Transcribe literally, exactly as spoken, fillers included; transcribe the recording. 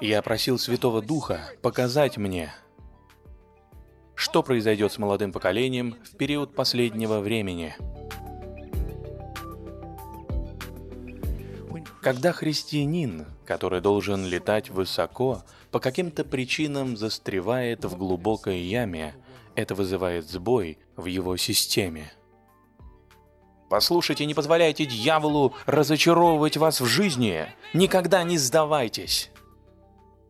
Я просил Святого Духа показать мне, что произойдет с молодым поколением в период последнего времени. Когда христианин, который должен летать высоко, по каким-то причинам застревает в глубокой яме, это вызывает сбой в его системе. Послушайте, не позволяйте дьяволу разочаровывать вас в жизни. Никогда не сдавайтесь.